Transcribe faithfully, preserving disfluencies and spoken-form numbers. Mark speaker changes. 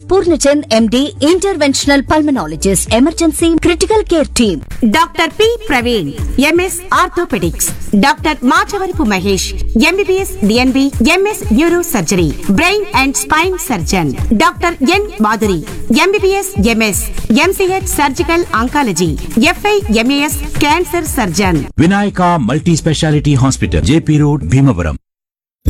Speaker 1: Purnachand MD, interventional pulmonologist, emergency critical care team.
Speaker 2: Doctor P Praveen, MS orthopaedics. Doctor Machavarapu Mahesh, MBBS DNB, MS neuro surgery, brain and spine surgeon. Doctor N Madhuri, MBBS MS, MCh surgical oncology, f i MAS cancer surgeon.
Speaker 3: Vinayaka multi speciality hospital, JP road, Bhimavaram.